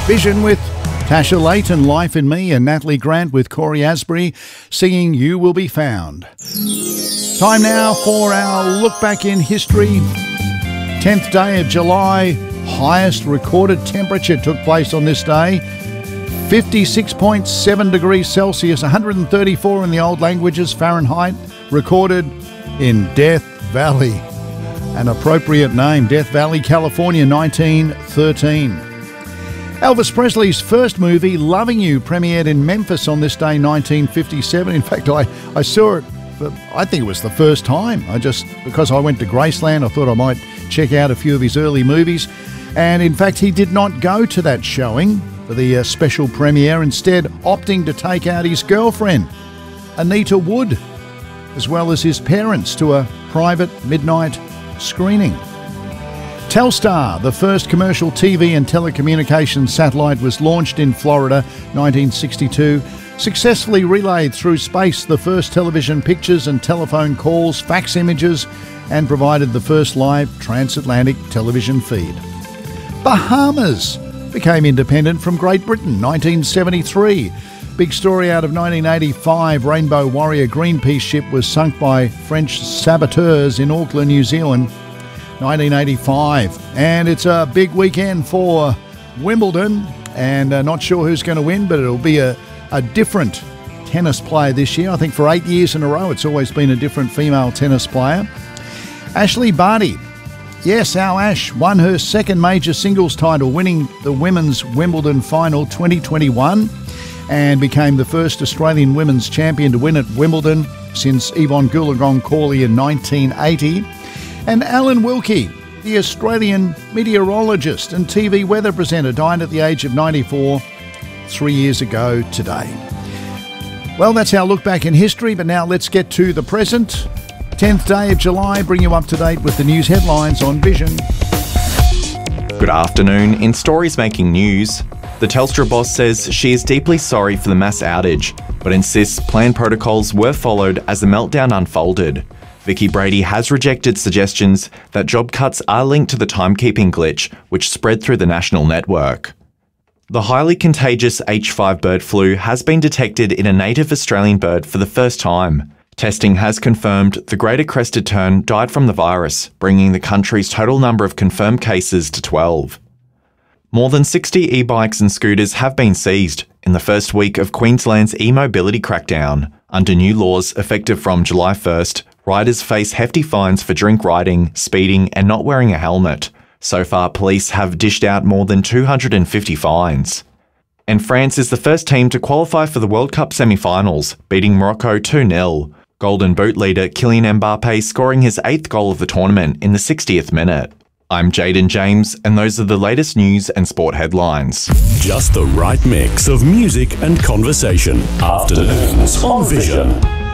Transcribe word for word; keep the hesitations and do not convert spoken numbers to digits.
Vision with Tasha Layton, Life in Me, and Natalie Grant with Corey Asbury singing You Will Be Found. Time now for our look back in history. tenth day of July, highest recorded temperature took place on this day. fifty-six point seven degrees Celsius, one hundred thirty-four in the old languages Fahrenheit, recorded in Death Valley. An appropriate name, Death Valley, California, nineteen thirteen. Elvis Presley's first movie, Loving You, premiered in Memphis on this day, nineteen fifty-seven. In fact, I, I saw it, but I think it was the first time. I just, because I went to Graceland, I thought I might check out a few of his early movies. And in fact, he did not go to that showing for the uh, special premiere, instead opting to take out his girlfriend, Anita Wood, as well as his parents to a private midnight screening. Telstar, the first commercial T V and telecommunications satellite, was launched in Florida, nineteen sixty-two, successfully relayed through space the first television pictures and telephone calls, fax images, and provided the first live transatlantic television feed. Bahamas became independent from Great Britain, nineteen seventy-three. Big story out of nineteen eighty-five, Rainbow Warrior Greenpeace ship was sunk by French saboteurs in Auckland, New Zealand, nineteen eighty-five. And it's a big weekend for Wimbledon, and uh, not sure who's going to win, but it'll be a, a different tennis player this year. I think for eight years in a row it's always been a different female tennis player. Ashley Barty, yes, our Ash, won her second major singles title, winning the Women's Wimbledon Final twenty twenty-one, and became the first Australian women's champion to win at Wimbledon since Yvonne Goolagong-Cawley in nineteen eighty. And Alan Wilkie, the Australian meteorologist and T V weather presenter, died at the age of ninety-four three years ago today. Well, that's our look back in history, but now let's get to the present. tenth day of July, bring you up to date with the news headlines on Vision. Good afternoon. In stories making news, the Telstra boss says she is deeply sorry for the mass outage, but insists planned protocols were followed as the meltdown unfolded. Vicky Brady has rejected suggestions that job cuts are linked to the timekeeping glitch, which spread through the national network. The highly contagious H five bird flu has been detected in a native Australian bird for the first time. Testing has confirmed the greater crested tern died from the virus, bringing the country's total number of confirmed cases to twelve. More than sixty e-bikes and scooters have been seized in the first week of Queensland's e-mobility crackdown. Under new laws effective from July first, riders face hefty fines for drink riding, speeding, and not wearing a helmet. So far, police have dished out more than two hundred fifty fines. And France is the first team to qualify for the World Cup semi-finals, beating Morocco two nil. Golden Boot leader Kylian Mbappe scoring his eighth goal of the tournament in the sixtieth minute. I'm Jaden James, and those are the latest news and sport headlines. Just the right mix of music and conversation. Afternoons on Vision.